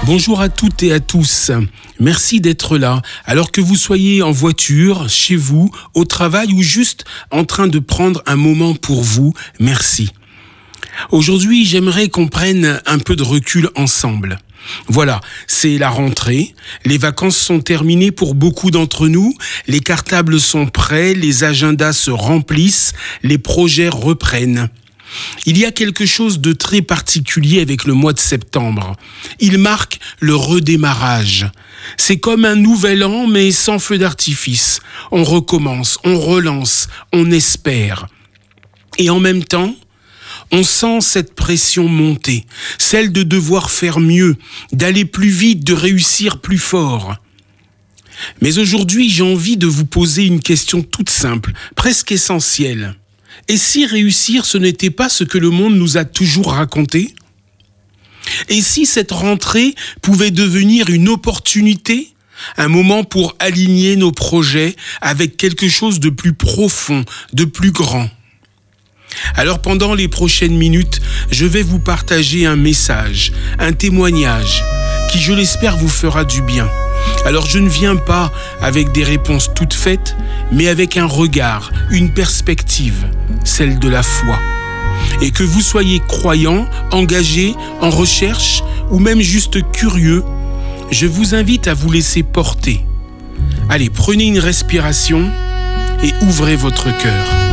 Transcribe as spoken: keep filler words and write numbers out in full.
Bonjour à toutes et à tous. Merci d'être là, alors que vous soyez en voiture, chez vous, au travail ou juste en train de prendre un moment pour vous. Merci. Aujourd'hui, j'aimerais qu'on prenne un peu de recul ensemble. Voilà, c'est la rentrée, les vacances sont terminées pour beaucoup d'entre nous, les cartables sont prêts, les agendas se remplissent, les projets reprennent. Il y a quelque chose de très particulier avec le mois de septembre. Il marque le redémarrage. C'est comme un nouvel an, mais sans feu d'artifice. On recommence, on relance, on espère. Et en même temps, on sent cette pression monter, celle de devoir faire mieux, d'aller plus vite, de réussir plus fort. Mais aujourd'hui, j'ai envie de vous poser une question toute simple, presque essentielle. Et si réussir, ce n'était pas ce que le monde nous a toujours raconté ? Et si cette rentrée pouvait devenir une opportunité, un moment pour aligner nos projets avec quelque chose de plus profond, de plus grand ? Alors pendant les prochaines minutes, je vais vous partager un message, un témoignage qui, je l'espère, vous fera du bien. Alors je ne viens pas avec des réponses toutes faites, mais avec un regard, une perspective, celle de la foi. Et que vous soyez croyant, engagé, en recherche ou même juste curieux, je vous invite à vous laisser porter. Allez, prenez une respiration et ouvrez votre cœur.